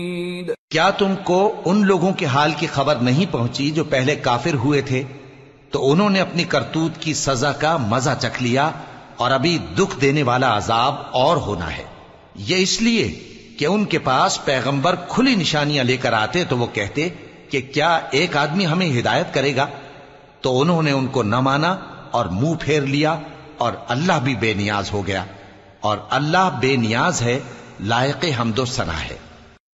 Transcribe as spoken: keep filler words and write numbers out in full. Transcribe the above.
क्या तुमको उन लोगों के हाल की खबर नहीं पहुंची जो पहले काफिर हुए थे? तो उन्होंने अपनी करतूत की सजा का मजा चख लिया और अभी दुख देने वाला अजाब और होना है। यह इसलिए कि उनके पास पैगंबर खुली निशानियां लेकर आते तो वो कहते कि क्या एक आदमी हमें हिदायत करेगा? तो उन्होंने उनको न माना और मुंह फेर लिया और अल्लाह भी बेनियाज हो गया, और अल्लाह बेनियाज है, लायक हम्दो सना है।